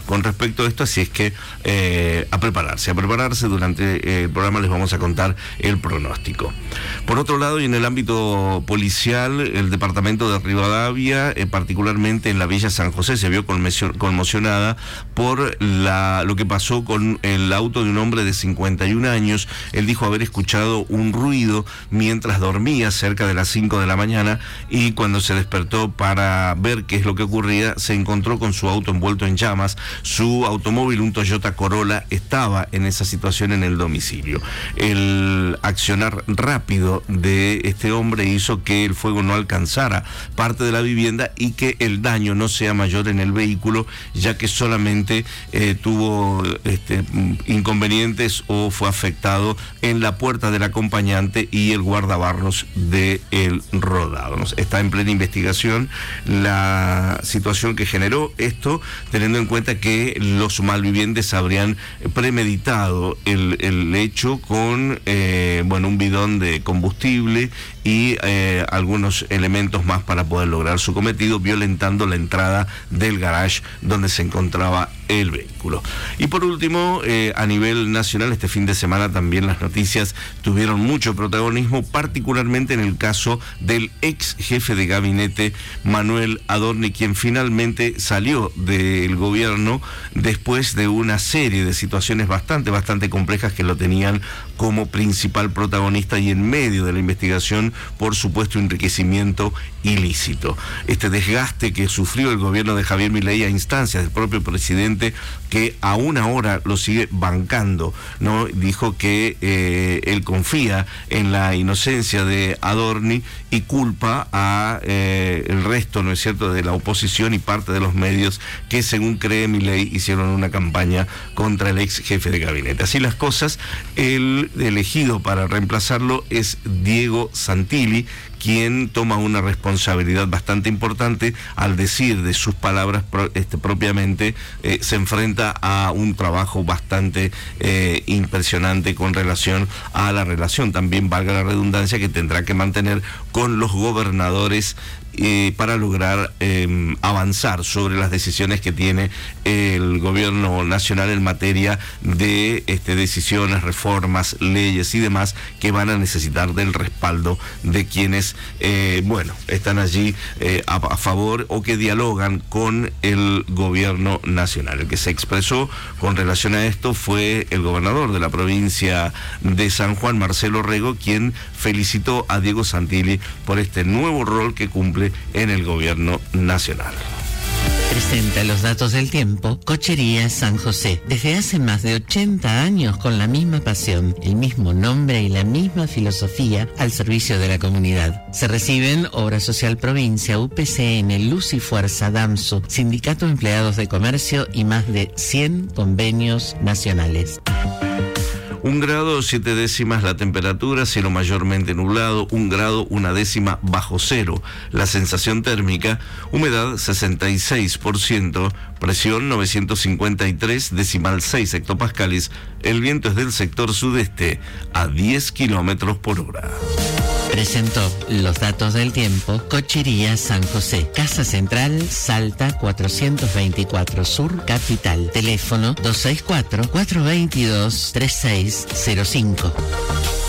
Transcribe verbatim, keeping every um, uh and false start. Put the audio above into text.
con respecto a esto, así es que eh, a prepararse, a prepararse. Durante el programa les vamos a contar el pronóstico. Por otro lado, y en el ámbito policial, el departamento de Rivadavia, eh, particularmente en la Villa San José, se vio conmocionada por la, lo que pasó con el auto de un hombre de cincuenta y un años. Él dijo haber escuchado un ruido mientras dormía cerca de las cinco de la mañana, y cuando se despertó para ver qué es lo que ocurría, se encontró con su auto envuelto en llamas. Su automóvil, un Toyota Corolla, estaba en esa situación en el domicilio. El accionar rápido de este hombre hizo que el fuego no alcanzara parte de la vivienda y que el daño no sea mayor en el vehículo, ya que solamente eh, tuvo este, inconvenientes o fue afectado en la puerta del acompañante y el guardabarros del rodado. Está en plena investigación la situación que generó esto, teniendo en cuenta que los malvivientes habrían premeditado el, el hecho con eh, bueno, un bidón de combustible y eh, algunos elementos más para poder lograr su cometido, violentando la entrada del garage donde se encontraba el vehículo. Y por último, eh, a nivel nacional, este fin de semana también las noticias tuvieron mucho protagonismo, particularmente en el caso del ex jefe de gabinete Manuel Adorni, quien finalmente salió del gobierno después de una serie de situaciones bastante, bastante complejas que lo tenían como principal protagonista y en medio de la investigación por supuesto enriquecimiento ilícito. Este desgaste que sufrió el gobierno de Javier Milei a instancias del propio presidente, que aún ahora lo sigue bancando, ¿no? Dijo que eh, él confía en la inocencia de Adorni y culpa a eh, el resto, ¿no es cierto?, de la oposición y parte de los medios que, según cree Milei, hicieron una campaña contra el ex jefe de gabinete. Así las cosas, el elegido para reemplazarlo es Diego Santilli, quien toma una responsabilidad bastante importante al decir de sus palabras pro, este, propiamente, eh, se enfrenta a un trabajo bastante eh, impresionante con relación a la relación, también valga la redundancia, que tendrá que mantener con los gobernadores Eh, para lograr eh, avanzar sobre las decisiones que tiene el gobierno nacional en materia de este, decisiones, reformas, leyes y demás que van a necesitar del respaldo de quienes, eh, bueno, están allí eh, a, a favor o que dialogan con el gobierno nacional. El que se expresó con relación a esto fue el gobernador de la provincia de San Juan, Marcelo Rego, quien felicitó a Diego Santilli por este nuevo rol que cumple en el gobierno nacional. Presenta los datos del tiempo Cochería San José. Desde hace más de ochenta años con la misma pasión, el mismo nombre y la misma filosofía al servicio de la comunidad. Se reciben Obra Social Provincia, U P C N, Luz y Fuerza, DAMSU, Sindicato de Empleados de Comercio y más de cien convenios nacionales. Un grado, siete décimas la temperatura, cielo mayormente nublado, un grado, una décima bajo cero. La sensación térmica, humedad sesenta y seis por ciento, presión novecientos cincuenta y tres decimal seis hectopascales. El viento es del sector sudeste a diez kilómetros por hora. Presentó los datos del tiempo Cochería San José. Casa Central, Salta cuatrocientos veinticuatro Sur, Capital. Teléfono dos seis cuatro, cuatro dos dos, tres seis cero cinco.